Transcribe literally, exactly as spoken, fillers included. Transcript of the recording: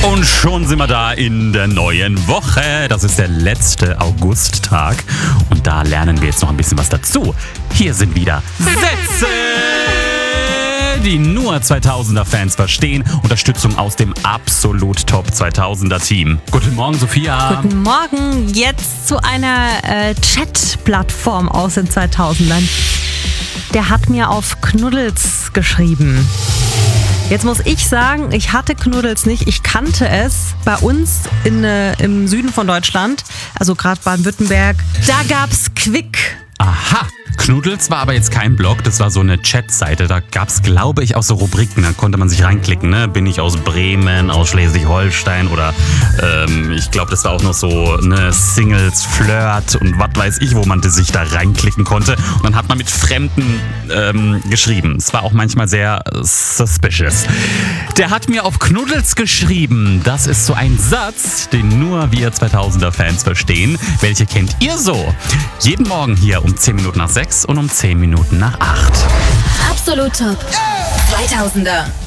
Und schon sind wir da in der neuen Woche. Das ist der letzte Augusttag. Und da lernen wir jetzt noch ein bisschen was dazu. Hier sind wieder Sätze, die nur zweitausender-Fans verstehen. Unterstützung aus dem absolut Top zweitausender-Team. Guten Morgen, Sophia. Guten Morgen. Jetzt zu einer äh, Chat-Plattform aus den zweitausendern. Der hat mir auf Knuddels geschrieben. Jetzt muss ich sagen, ich hatte Knuddels nicht. Ich kannte es bei uns in, äh, im Süden von Deutschland, also gerade Baden-Württemberg. Da gab's Quick. Aha. Knuddels war aber jetzt kein Blog, das war so eine Chatseite. Da gab es, glaube ich, auch so Rubriken. Da konnte man sich reinklicken. Ne? Bin ich aus Bremen, aus Schleswig-Holstein oder ähm, ich glaube, das war auch noch so eine Singles, Flirt und was weiß ich, wo man sich da reinklicken konnte. Und dann hat man mit Fremden ähm, geschrieben. Es war auch manchmal sehr suspicious. Der hat mir auf Knuddels geschrieben. Das ist so ein Satz, den nur wir zweitausender-Fans verstehen. Welche kennt ihr so? Jeden Morgen hier um zehn Minuten nach sechs und um zehn Minuten nach acht. Absolut Top. zweitausender.